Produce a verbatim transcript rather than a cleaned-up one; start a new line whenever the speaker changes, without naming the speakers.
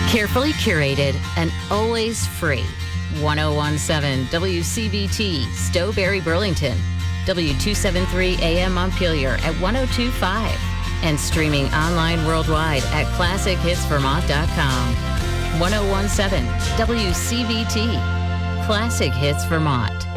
Carefully curated and always free. ten seventeen W C V T, Stowberry, Burlington. W two seventy-three A M Montpelier at ten twenty-five. And streaming online worldwide at classic hits vermont dot com. ten seventeen W C V T, Classic Hits Vermont.